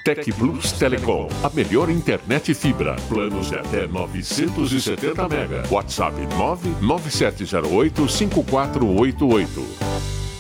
Tec Plus Telecom, a melhor internet fibra. Planos de até 970 mega. WhatsApp 99708-5488.